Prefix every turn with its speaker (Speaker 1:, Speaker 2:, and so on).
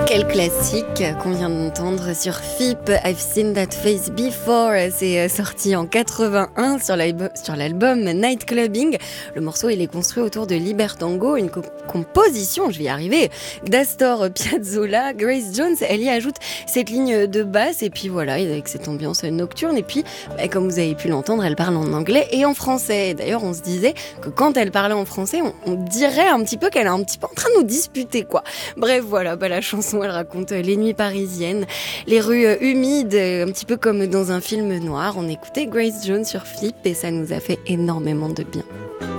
Speaker 1: Quel classique qu'on vient d'entendre sur FIP, I've Seen That Face Before. C'est sorti en 81 sur l'album Night Clubbing. Le morceau il est construit autour de Libertango, une composition, je vais y arriver, d'Astor Piazzolla. Grace Jones, elle y ajoute cette ligne de basse et puis voilà, avec cette ambiance nocturne. Et puis, comme vous avez pu l'entendre, elle parle en anglais et en français. D'ailleurs, on se disait que quand elle parlait en français, on dirait un petit peu qu'elle est un petit peu en train de nous disputer, quoi. Bref, voilà, la chanson, elle raconte les nuits parisiennes, les rues humides, un petit peu comme dans un film noir. On écoutait Grace Jones sur Flip et ça nous a fait énormément de bien.